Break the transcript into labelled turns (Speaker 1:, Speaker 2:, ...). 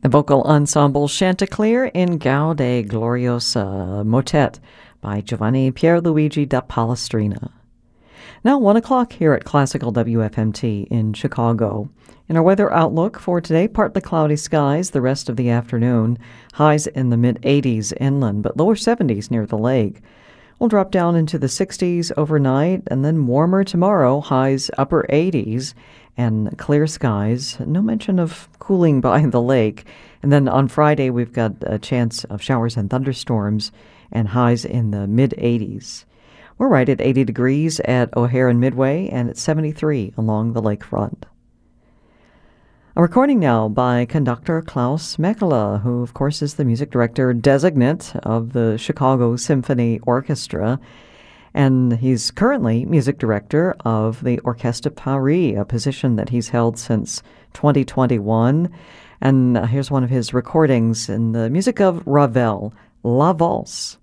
Speaker 1: vocal ensemble Chanticleer in Gaude Gloriosa, motet by Giovanni Pierluigi da Palestrina. Now 1 o'clock here at Classical WFMT in Chicago. In our weather outlook for today, partly cloudy skies the rest of the afternoon. Highs in the mid-80s inland, but lower 70s near the lake. We'll drop down into the 60s overnight, and then warmer tomorrow, highs upper 80s, and clear skies. No mention of cooling by the lake. And then on Friday, we've got a chance of showers and thunderstorms, and highs in the mid-80s. We're right at 80 degrees at O'Hare and Midway, and it's 73 along the lakefront. A recording now by conductor Klaus Mekela, who, of course, is the music director designate of the Chicago Symphony Orchestra. And he's currently music director of the Orchestre Paris, a position that he's held since 2021. And here's one of his recordings in the music of Ravel, La Valse.